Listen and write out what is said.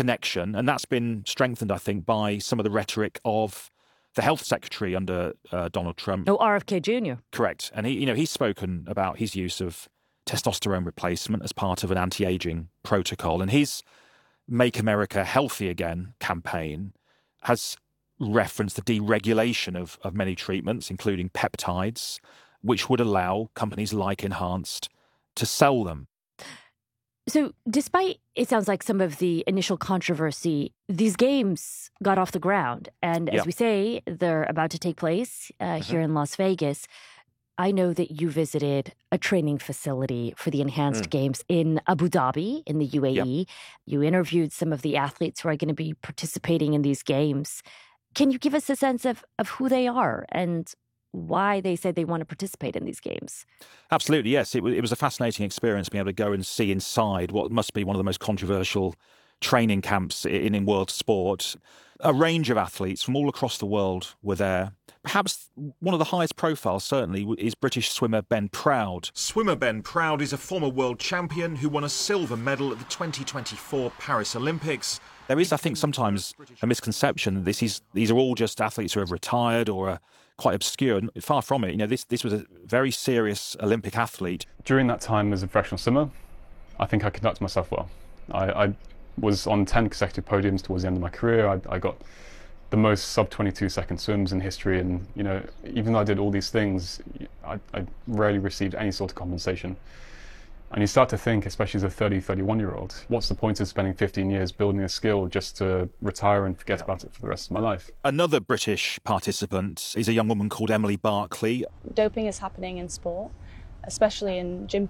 connection, and that's been strengthened, I think, by some of the rhetoric of the health secretary under Donald Trump. Oh, RFK Jr. Correct. And he's spoken about his use of testosterone replacement as part of an anti-aging protocol. And his Make America Healthy Again campaign has referenced the deregulation of many treatments, including peptides, which would allow companies like Enhanced to sell them. So despite, it sounds like, some of the initial controversy, these games got off the ground. And as we say, they're about to take place here in Las Vegas. I know that you visited a training facility for the Enhanced Games in Abu Dhabi in the UAE. Yep. You interviewed some of the athletes who are going to be participating in these games. Can you give us a sense of who they are and why they said they want to participate in these games? Absolutely, yes. It was a fascinating experience being able to go and see inside what must be one of the most controversial training camps in world sport. A range of athletes from all across the world were there. Perhaps one of the highest profiles, certainly, is British swimmer Ben Proud. Swimmer Ben Proud is a former world champion who won a silver medal at the 2024 Paris Olympics. There is, I think, sometimes a misconception that these are all just athletes who have retired or are quite obscure. Far from it. This was a very serious Olympic athlete. During that time as a professional swimmer, I think I conducted myself well. I was on 10 consecutive podiums towards the end of my career. I got the most sub-22 second swims in history, and even though I did all these things, I rarely received any sort of compensation. And you start to think, especially as a 30, 31-year-old, what's the point of spending 15 years building a skill just to retire and forget about it for the rest of my life? Another British participant is a young woman called Emily Barclay. Doping is happening in sport, especially in gym